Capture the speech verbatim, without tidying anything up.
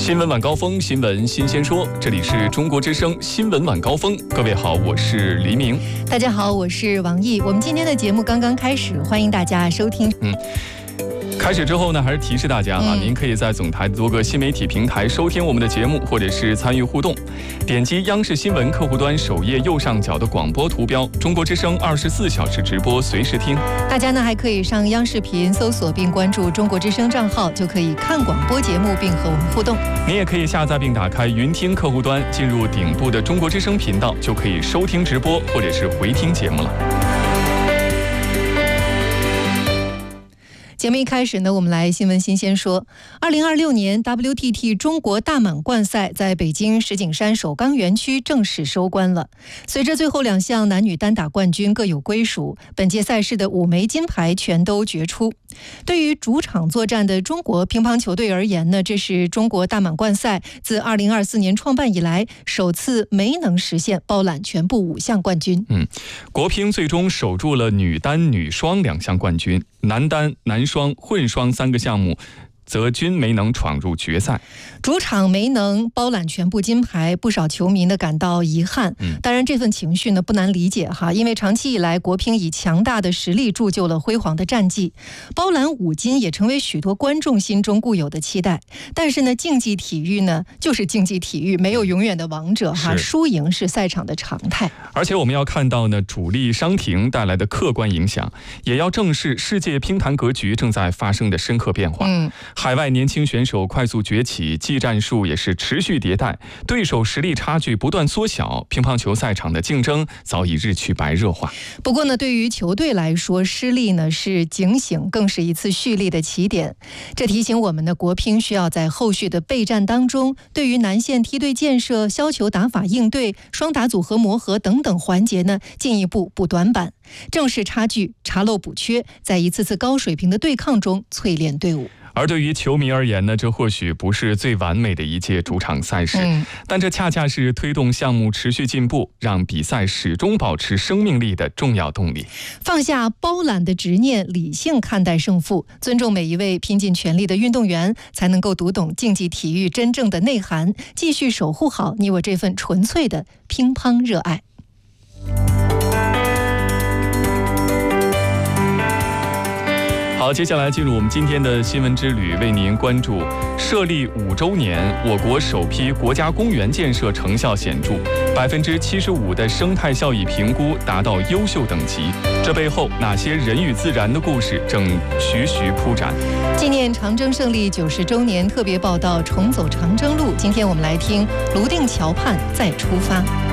新闻晚高峰，新闻新鲜说，这里是中国之声新闻晚高峰。各位好，我是黎明。 大家好，我是王毅。我们今天的节目刚刚开始，欢迎大家收听。 嗯。开始之后呢，还是提示大家啊， 嗯、 您可以在总台多个新媒体平台收听我们的节目，或者是参与互动。点击央视新闻客户端首页右上角的广播图标，中国之声二十四小时直播，随时听。 大家呢还可以上央视频搜索并关注中国之声账号，就可以看广播节目并和我们互动。 您也可以下载并打开云听客户端，进入顶部的中国之声频道，就可以收听直播或者是回听节目了。 节目一开始呢，我们来新闻新鲜说。二零二六年 W T T 中国大满贯赛在北京石景山首钢园区正式收官了。随着最后两项男女单打冠军各有归属，本届赛事的五枚金牌全都决出。对于主场作战的中国乒乓球队而言呢，这是中国大满贯赛自二零二四年创办以来首次没能实现包揽全部五项冠军。 嗯，国乒最终守住了女单、女双两项冠军，男单、男双、混双三个项目则均没能闯入决赛， 主场没能包揽全部金牌，不少球迷呢感到遗憾。 嗯、 当然这份情绪呢不难理解哈，因为长期以来国乒以强大的实力铸就了辉煌的战绩，包揽五金也成为许多观众心中固有的期待。但是呢，竞技体育呢就是竞技体育，没有永远的王者哈，输赢是赛场的常态。 而且我们要看到呢，主力伤停带来的客观影响，也要正视世界乒坛格局正在发生的深刻变化。 嗯。 海外年轻选手快速崛起，技战术也是持续迭代，对手实力差距不断缩小，乒乓球赛场的竞争早已日趋白热化。 不过呢，对于球队来说，失利呢是警醒，更是一次蓄力的起点。这提醒我们呢，国乒需要在后续的备战当中，对于南线梯队建设、削球打法应对、双打组合磨合等等环节呢，进一步补短板，正视差距，查漏补缺，在一次次高水平的对抗中淬炼队伍。 而对于球迷而言呢，这或许不是最完美的一届主场赛事， 嗯、 但这恰恰是推动项目持续进步，让比赛始终保持生命力的重要动力。 放下包揽的执念，理性看待胜负，尊重每一位拼尽全力的运动员，才能够读懂竞技体育真正的内涵，继续守护好你我这份纯粹的乒乓热爱。 好，接下来进入我们今天的新闻之旅，为您关注设立五周年，我国首批国家公园建设成效显著，百分之七十五的生态效益评估达到优秀等级。这背后哪些人与自然的故事正徐徐铺展？ 纪念长征胜利九十周年特别报道《重走长征路》，今天我们来听泸定桥畔再出发。